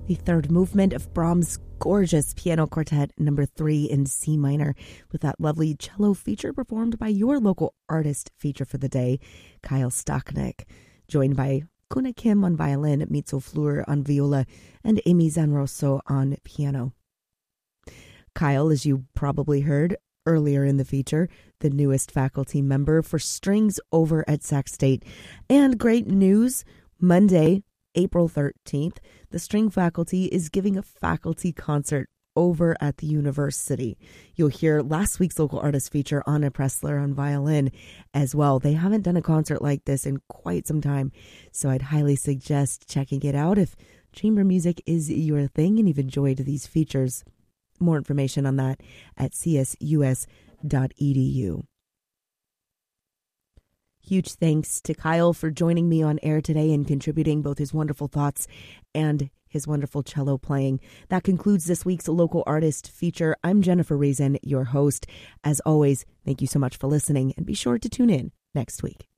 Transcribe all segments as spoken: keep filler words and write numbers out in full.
the third movement of Brahms' gorgeous piano quartet number three in C minor, with that lovely cello feature performed by your local artist feature for the day, Kyle Stachnik, joined by Kuna Kim on violin, Mitzel Fleur on viola, and Amy Zanrosso on piano. Kyle, as you probably heard earlier in the feature, the newest faculty member for strings over at Sac State. And great news, Monday, April thirteenth, the string faculty is giving a faculty concert over at the university. You'll hear last week's local artist feature, Anna Pressler, on violin as well. They haven't done a concert like this in quite some time, so I'd highly suggest checking it out if chamber music is your thing and you've enjoyed these features. More information on that at c s u s dot e d u. Huge thanks to Kyle for joining me on air today and contributing both his wonderful thoughts and his wonderful cello playing. That concludes this week's local artist feature. I'm Jennifer Reason, your host. As always, thank you so much for listening, and be sure to tune in next week.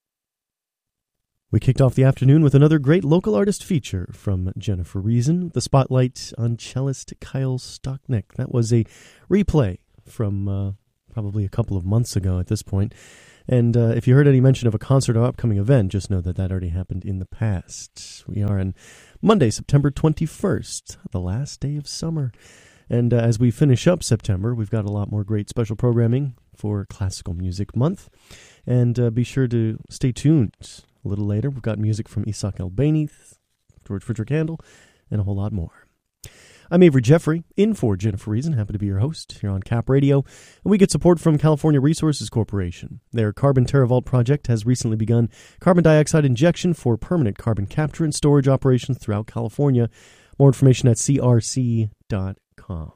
We kicked off the afternoon with another great local artist feature from Jennifer Reason, the spotlight on cellist Kyle Stachnik. That was a replay from uh, probably a couple of months ago at this point. And uh, if you heard any mention of a concert or upcoming event, just know that that already happened in the past. We are on Monday, September twenty-first, the last day of summer. And uh, as we finish up September, we've got a lot more great special programming for Classical Music Month. And uh, be sure to stay tuned. A little later, we've got music from Isaac Albani, George Frideric Handel, and a whole lot more. I'm Avery Jeffrey, in for Jennifer Reason, happy to be your host here on Cap Radio, and we get support from California Resources Corporation. Their Carbon TerraVault project has recently begun carbon dioxide injection for permanent carbon capture and storage operations throughout California. More information at c r c dot com.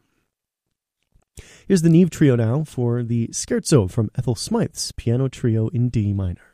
Here's the Neve Trio now for the Scherzo from Ethel Smythe's Piano Trio in D minor.